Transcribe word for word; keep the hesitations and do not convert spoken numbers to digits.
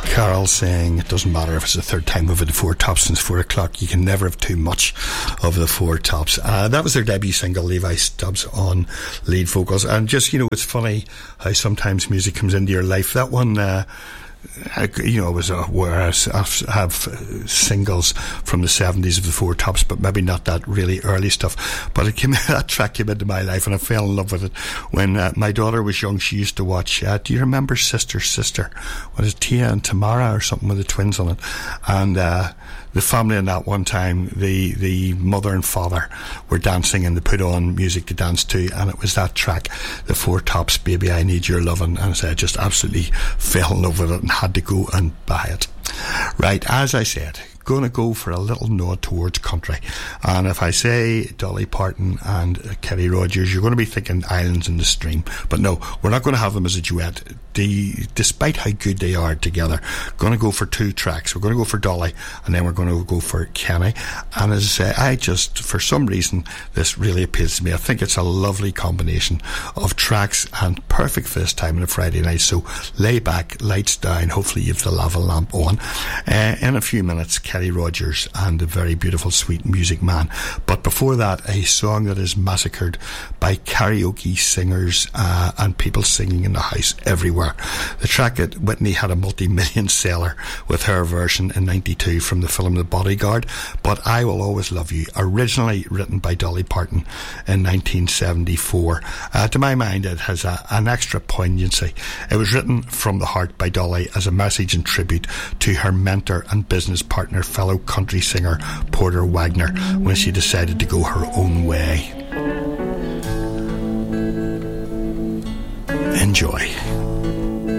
Carol saying it doesn't matter if it's the third time over the Four Tops since four o'clock, you can never have too much of the Four Tops. Uh, that was their debut single, Levi Stubbs on lead vocals. And just, you know, it's funny how sometimes music comes into your life. That one, uh, you know, it was a, whereas I have singles from the seventies of the Four Tops, but maybe not that really early stuff. But it came, that track came into my life, and I fell in love with it when uh, my daughter was young. She used to watch. Uh, do you remember Sister Sister? What is it, Tia and Tamara or something with the twins on it? And uh, the family in that one time, the the mother and father were dancing, and they put on music to dance to, and it was that track, the Four Tops, Baby I Need Your Lovin', and so I just absolutely fell in love with it and had to go and buy it. Right, as I said, going to go for a little nod towards country, and if I say Dolly Parton and uh, Kenny Rogers, you're going to be thinking Islands in the Stream, but no, we're not going to have them as a duet. The, despite how good they are together, going to go for two tracks. We're going to go for Dolly, and then we're going to go for Kenny. And as I say, I just, for some reason, this really appeals to me. I think it's a lovely combination of tracks and perfect for this time on a Friday night. So lay back, lights down, hopefully you've the lava lamp on. Uh, in a few minutes, Kenny Rogers and the very beautiful Sweet Music Man. But before that, a song that is massacred by karaoke singers uh, and people singing in the house everywhere. The track that Whitney had a multi-million seller with her version in ninety-two from the film The Bodyguard, but I Will Always Love You, originally written by Dolly Parton in nineteen seventy-four. Uh, to my mind, it has a, an extra poignancy. It was written from the heart by Dolly as a message and tribute to her mentor and business partner, fellow country singer Porter Wagner, when she decided to go her own way. Enjoy.